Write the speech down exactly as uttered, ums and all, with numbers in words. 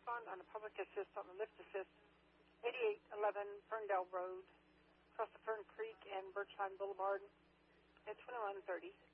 respond on a public assist on the lift assist, eighty-eight eleven Ferndale Road, across the Fern Creek and Birchline Boulevard at twenty-one thirty.